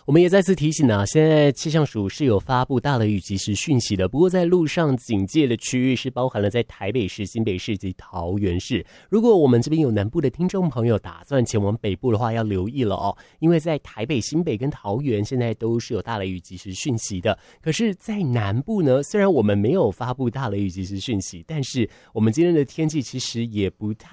我们也再次提醒啊，现在气象署是有发布大雷雨即时讯息的，不过在路上警戒的区域是包含了在台北市、新北市及桃园市。如果我们这边有南部的听众朋友打算前往北部的话，要留意了哦，因为在台北、新北跟桃园现在都是有大雷雨即时讯息的。可是，在南部呢，虽然我们没有发布大雷雨即时讯息，但是我们今天的天气其实也不太